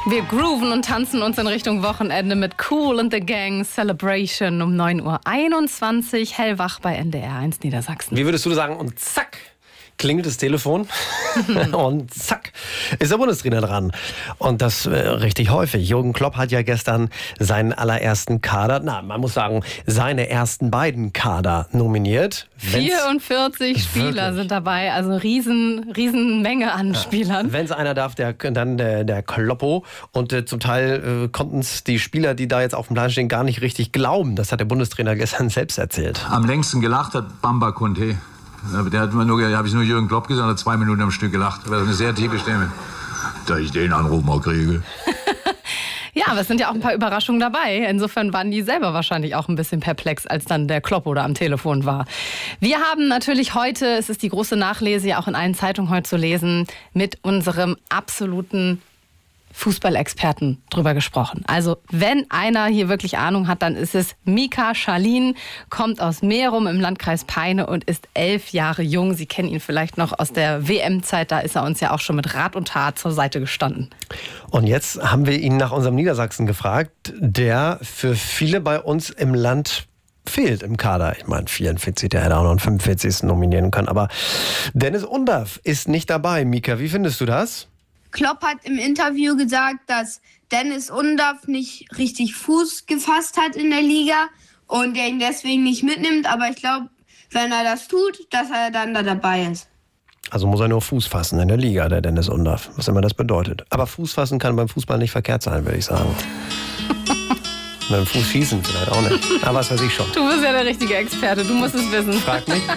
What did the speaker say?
Wir grooven und tanzen uns in Richtung Wochenende mit Kool and the Gang Celebration um 9:21 Uhr. Hellwach bei NDR 1 Niedersachsen. Wie würdest du sagen? Und zack, klingelt das Telefon und zack, ist der Bundestrainer dran. Und das richtig häufig. Jürgen Klopp hat ja gestern seinen allerersten Kader, man muss sagen, seine ersten beiden Kader nominiert. 44 Spieler sind dabei, also riesen Menge an Spielern. Wenn es einer darf, dann der Kloppo. Und zum Teil konnten es die Spieler, die da jetzt auf dem Plan stehen, gar nicht richtig glauben. Das hat der Bundestrainer gestern selbst erzählt. Am längsten gelacht hat Bamba Conte. Der hat habe ich nur Jürgen Klopp gesagt, hat 2 Minuten am Stück gelacht. Das ist eine sehr tiefe Stimme. Da ich den Anruf mal kriege. Ja, aber es sind ja auch ein paar Überraschungen dabei. Insofern waren die selber wahrscheinlich auch ein bisschen perplex, als dann der Kloppo da am Telefon war. Wir haben natürlich heute, es ist die große Nachlese, ja auch in allen Zeitungen heute zu lesen, mit unserem absoluten Fußballexperten drüber gesprochen. Also wenn einer hier wirklich Ahnung hat, dann ist es Mika Schalin, kommt aus Merum im Landkreis Peine und ist 11 Jahre jung. Sie kennen ihn vielleicht noch aus der WM-Zeit, da ist er uns ja auch schon mit Rat und Tat zur Seite gestanden. Und jetzt haben wir ihn nach unserem Niedersachsen gefragt, der für viele bei uns im Land fehlt im Kader. Ich meine, 44, der hätte auch noch einen 45. nominieren können. Aber Dennis Undaff ist nicht dabei. Mika, wie findest du das? Klopp hat im Interview gesagt, dass Dennis Undaff nicht richtig Fuß gefasst hat in der Liga und er ihn deswegen nicht mitnimmt. Aber ich glaube, wenn er das tut, dass er dann da dabei ist. Also muss er nur Fuß fassen in der Liga, der Dennis Undaff, was immer das bedeutet. Aber Fuß fassen kann beim Fußball nicht verkehrt sein, würde ich sagen. Mit dem Fuß schießen vielleicht auch nicht. Aber was weiß ich schon. Du bist ja der richtige Experte, du musst es wissen. Frag mich.